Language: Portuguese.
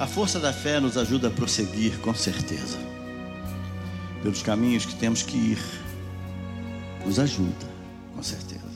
A força da fé nos ajuda a prosseguir com certeza pelos caminhos que temos que ir. Nos ajuda, com certeza.